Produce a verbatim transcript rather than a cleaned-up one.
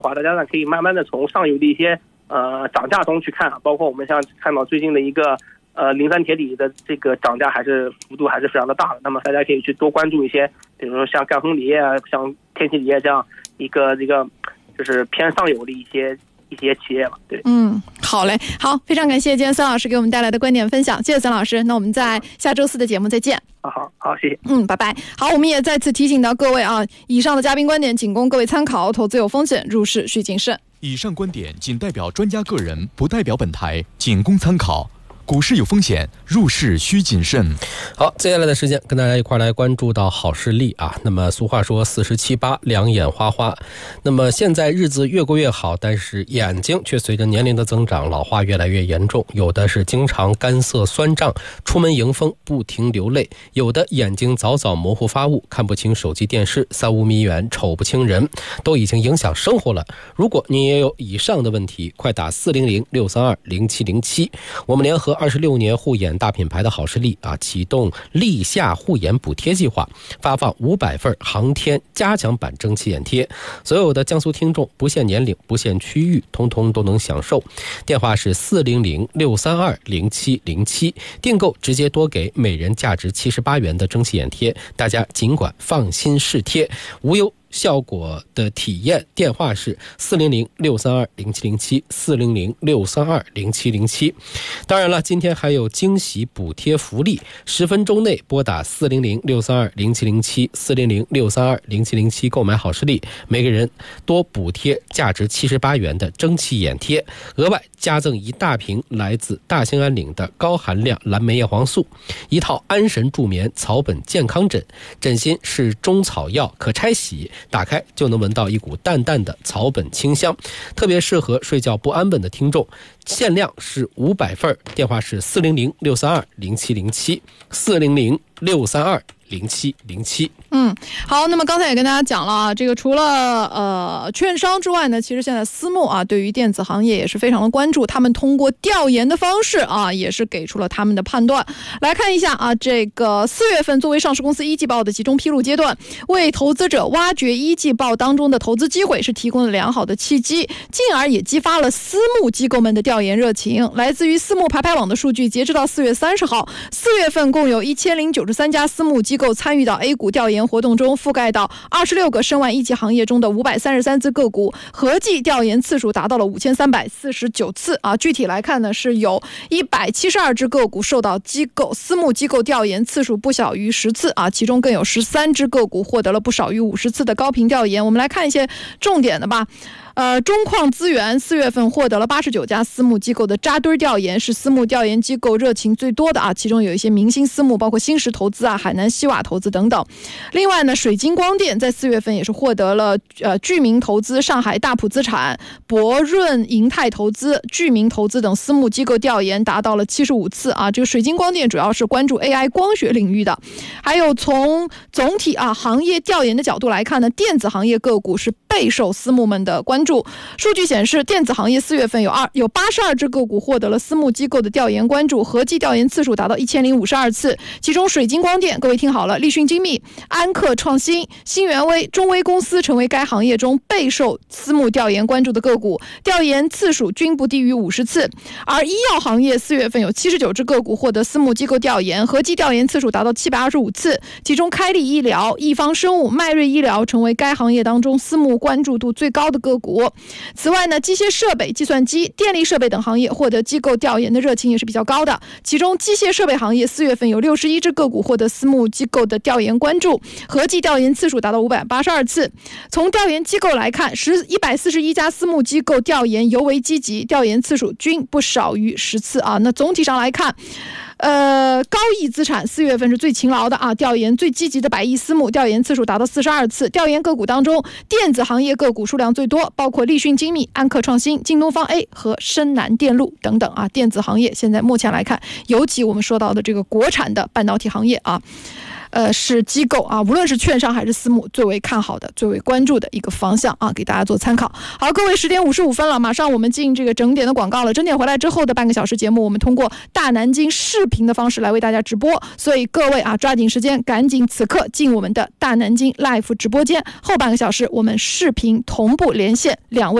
话，大家呢可以慢慢的从上游的一些呃涨价中去看啊，包括我们像看到最近的一个呃磷酸铁锂的这个涨价还是幅度还是非常的大的，那么大家可以去多关注一些，比如说像赣锋锂业啊、像天齐锂业这样一个这个就是偏上游的一些一些企业吧。对， 嗯，好嘞，好，非常感谢今天孙老师给我们带来的观点分享，谢谢孙老师。那我们在下周四的节目再见。 好好好，谢谢。 嗯，拜拜。好，我们也再次提醒到各位啊，以上的嘉宾观点仅供各位参考，投资有风险，入市需谨慎。 以上观点仅代表专家个人，不代表本台，仅供参考。股市有风险，入市需谨慎。 好，接下来的时间跟大家一块来关注到好视力啊。那么俗话说四十七八，两眼花花。那么现在日子越过越好，但是眼睛却随着年龄的增长，老化越来越严重。有的是经常干涩酸胀，出门迎风不停流泪；有的眼睛早早模糊发雾，看不清手机电视，三五米远瞅不清人，都已经影响生活了。如果你也有以上的问题，快打四零零六三二零七零七，我们联合二十六年护眼大品牌的好视力啊，启动立夏护眼补贴计划，发放五百份航天加强版蒸汽眼贴，所有的江苏听众不限年龄不限区域，通通都能享受。电话是四零零六三二零七零七，订购直接多给每人价值七十八元的蒸汽眼贴，大家尽管放心试贴，无忧效果的体验。电话是四零零六三二零七零七，四零零六三二零七零七。当然了，今天还有惊喜补贴福利，十分钟内拨打四零零六三二零七零七，四零零六三二零七零七购买好视力，每个人多补贴价值七十八元的蒸汽眼贴，额外加赠一大瓶来自大兴安岭的高含量蓝莓叶黄素，一套安神助眠草本健康枕，枕芯是中草药，可拆洗，打开就能闻到一股淡淡的草本清香，特别适合睡觉不安稳的听众。限量是五百份，电话是四零零六三二零七零七，四零零六三二零七零七。 嗯，好，那么刚才也跟大家讲了啊，这个除了呃券商之外呢，其实现在私募啊对于电子行业也是非常的关注，他们通过调研的方式啊，也是给出了他们的判断。来看一下啊，这个四月份作为上市公司一季报的集中披露阶段，为投资者挖掘一季报当中的投资机会是提供了良好的契机，进而也激发了私募机构们的调研热情。来自于私募排排网的数据，截止到四月三十号，四月份共有一千零九十三家私募机构参与到 A 股调研活动中，覆盖到二十六个申万一级行业中的五百三十三只个股，合计调研次数达到了五千三百四十九次啊。具体来看呢，是有一百七十二只个股受到机构私募机构调研次数不小于十次啊，其中更有十三只个股获得了不少于五十次的高频调研。我们来看一些重点的吧。呃，中矿资源四月份获得了八十九家私募机构的扎堆调研，是私募调研机构热情最多的啊。其中有一些明星私募，包括新石投资啊、海南西瓦投资等等。另外呢，水晶光电在四月份也是获得了呃聚明投资、上海大普资产、博润银泰投资、聚明投资等私募机构调研，达到了七十五次啊。这个水晶光电主要是关注 A I 光学领域的。还有从总体啊行业调研的角度来看呢，电子行业个股是备受私募们的关注。数据显示，电子行业四月份有二有八十二只个股获得了私募机构的调研关注，合计调研次数达到一千零五十二次。其中，水晶光电，各位听好了，立讯精密、安克创新、新源微、中微公司成为该行业中备受私募调研关注的个股，调研次数均不低于五十次。而医药行业四月份有七十九只个股获得私募机构调研，合计调研次数达到七百二十五次。其中，开利医疗、易方生物、迈瑞医疗成为该行业当中私募关注度最高的个股。此外呢，机械设备、计算机、电力设备等行业获得机构调研的热情也是比较高的。其中，机械设备行业四月份有六十一只个股获得私募机构的调研关注，合计调研次数达到五百八十二次。从调研机构来看，一百四十一家私募机构调研尤为积极，调研次数均不少于十次啊。那总体上来看，呃，高毅资产四月份是最勤劳的啊，调研最积极的百亿私募调研次数达到四十二次。调研个股当中，电子行业个股数量最多，包括立讯精密、安克创新、京东方 A 和深南电路等等啊。电子行业现在目前来看，尤其我们说到的这个国产的半导体行业啊。 呃是机构啊，无论是券商还是私募最为看好的、最为关注的一个方向啊，给大家做参考。好，各位，十点五十五分了，马上我们进这个整点的广告了。整点回来之后的半个小时节目，我们通过大南京视频的方式来为大家直播，所以各位啊，抓紧时间，赶紧此刻进我们的大南京 Live 直播间。后半个小时我们视频同步连线两位